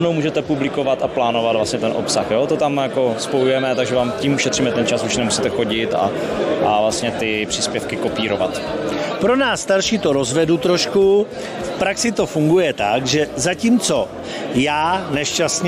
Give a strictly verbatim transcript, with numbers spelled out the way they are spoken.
Můžete publikovat a plánovat vlastně ten obsah, jo? To tam jako spojujeme, takže vám tím ušetříme ten čas, už nemusíte chodit a, a vlastně ty příspěvky kopírovat. Pro nás starší to rozvedu trošku. V praxi to funguje tak, že zatímco já nešťastně